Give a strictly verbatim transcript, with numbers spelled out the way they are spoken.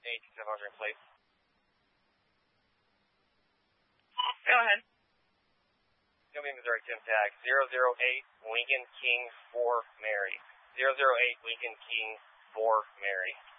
eighteen seven hundred, please. Go ahead. Gilby, Missouri, Tim Tag, zero zero eight, Lincoln King for Mary. zero zero eight, Lincoln King for Mary.